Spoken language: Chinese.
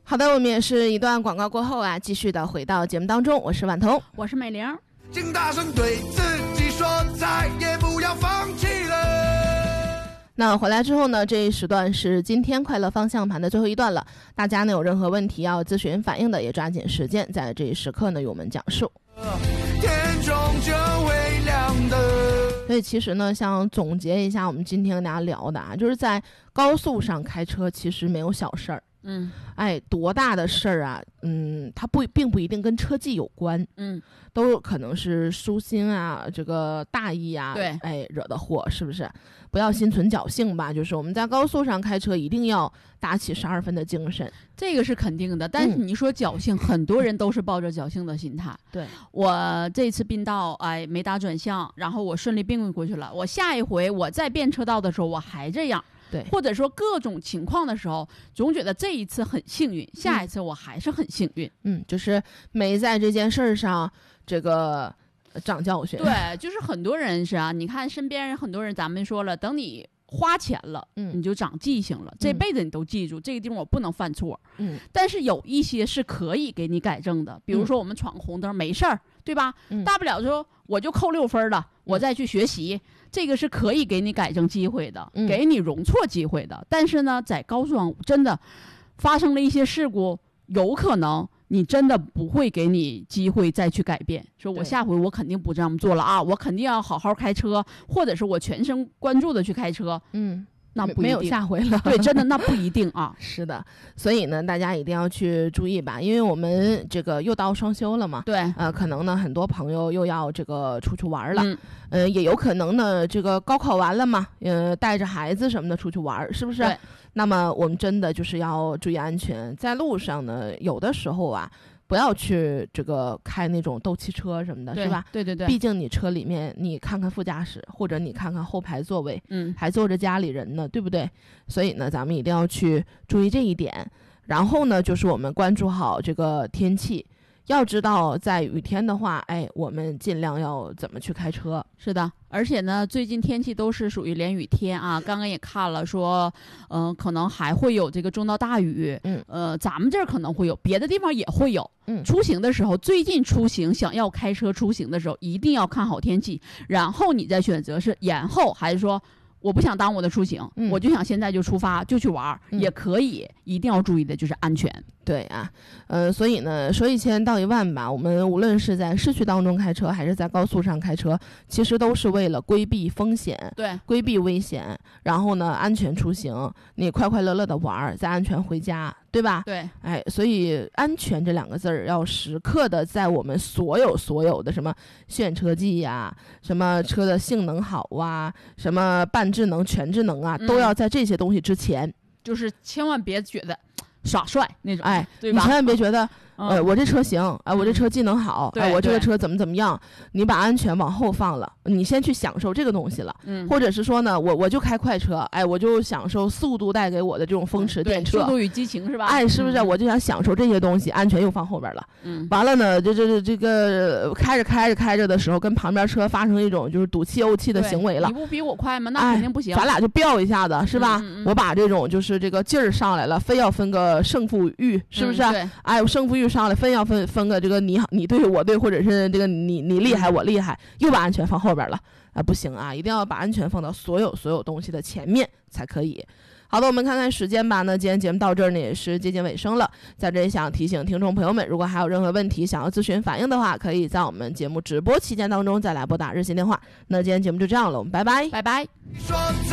好的，我们也是一段广告过后啊，继续的回到节目当中。我是婉彤， 我是美玲。 请大声对自己说，再也不要放弃了。 那回来之后呢，这一时段是今天快乐方向盘的最后一段了。大家呢有任何问题要咨询反映的，也抓紧时间在这一时刻呢与我们讲述。 天终究会亮的。 所以其实呢，想总结一下我们今天跟大家聊的啊，就是在高速上开车其实没有小事儿。多大的事儿啊，它并不一定跟车技有关，都有可能是舒心啊，这个大意啊， 对， 惹的祸，是不是？不要心存侥幸吧，就是我们在高速上开车一定要打起12分的精神， 这个是肯定的。但是你说侥幸，很多人都是抱着侥幸的心态。 对， 我这次并道，没打转向，然后我顺利并过去了。我下一回我再变车道的时候，我还这样。 对， 或者说各种情况的时候，总觉得这一次很幸运，下一次我还是很幸运。 就是没在这件事上这个长教训。 对，就是很多人是啊，你看身边人很多人，咱们说了，等你花钱了，你就长记性了，这辈子你都记住这个地方我不能犯错。但是有一些是可以给你改正的，比如说我们闯红灯没事儿，对吧？大不了说我就扣6分了，我再去学习。这个是可以给你改正机会的，给你容错机会的。但是呢，在高速上真的发生了一些事故，有可能你真的不会给你机会再去改变。说我下回我肯定不这样做了啊，我肯定要好好开车，或者是我全神贯注的去开车。那不一定， 没有下回了。 对，真的那不一定啊。 是的，所以呢，大家一定要去注意吧，因为我们这个又到双休了嘛。 对， 可能呢，很多朋友又要这个出去玩了。也有可能呢，这个高考完了嘛，带着孩子什么的出去玩，是不是？ 对。 那么我们真的就是要注意安全，在路上呢，有的时候啊，不要去这个开那种斗气车什么的，是吧？ 对。 毕竟你车里面，你看看副驾驶，或者你看看后排座位，还坐着家里人呢，对不对？所以呢，咱们一定要去注意这一点。然后呢，就是我们关注好这个天气。要知道在雨天的话，我们尽量要怎么去开车。 是的，而且呢，最近天气都是属于连雨天啊。刚刚也看了说，可能还会有这个中到大雨。咱们这儿可能会有，别的地方也会有。出行的时候，最近出行想要开车出行的时候，一定要看好天气，然后你再选择是延后还是说我不想耽误我的出行，我就想现在就出发就去玩，也可以。一定要注意的就是安全。 对啊，所以呢，说1000道1万吧，我们无论是在市区当中开车，还是在高速上开车，其实都是为了规避风险， 对， 规避危险，然后呢，安全出行，你快快乐乐的玩，再安全回家，对吧？ 对， 所以安全这2个字儿要时刻的在我们所有的什么炫车技呀，什么车的性能好啊，什么半智能、全智能啊，都要在这些东西之前。 就是千万别觉得耍帅那种，对吧？ 你千万别觉得我这车行，我这车技能好，我这个车怎么样，你把安全往后放了，你先去享受这个东西了。或者是说呢，我就开快车，我就享受速度带给我的这种风驰电掣， 速度与激情是吧？ 是不是？我就想享受这些东西，安全又放后边了。完了呢，这个开着的时候，跟旁边车发生一种就是赌气怄气的行为了。 你不比我快吗？那肯定不行。 咱俩就飙一下子，是吧？我把这种就是这个劲儿上来了，非要分个胜负欲，是不是？我胜负欲上来，非要分个这个你对我对，或者是这个你厉害我厉害，又把安全放后边了不行啊！一定要把安全放到所有东西的前面才可以。好的，我们看看时间吧。那今天节目到这儿呢，也是接近尾声了。在这里想提醒听众朋友们，如果还有任何问题想要咨询反映的话，可以在我们节目直播期间当中再来拨打热线电话。那今天节目就这样了，我们拜拜， 拜拜。